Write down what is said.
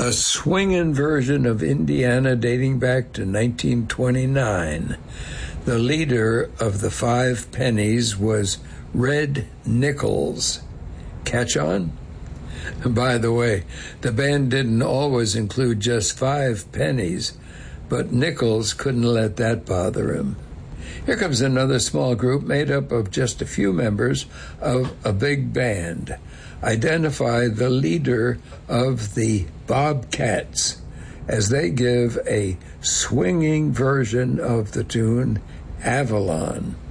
a swinging version of Indiana dating back to 1929. The leader of the Five Pennies was Red Nichols. Catch on? By the way, the band didn't always include just 5 pennies, but Nichols couldn't let that bother him. Here comes another small group made up of just a few members of a big band. Identify the leader of the Bobcats as they give a swinging version of the tune Avalon.